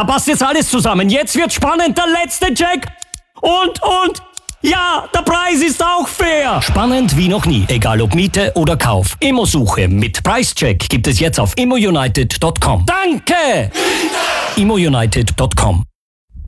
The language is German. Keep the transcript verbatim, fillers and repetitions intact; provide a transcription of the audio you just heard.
da passt jetzt alles zusammen. Jetzt wird spannend, der letzte Check. Und, und, ja, der Preis ist auch fair. Spannend wie noch nie, egal ob Miete oder Kauf. Immosuche mit Preischeck gibt es jetzt auf immo united punkt com. Danke! immo united punkt com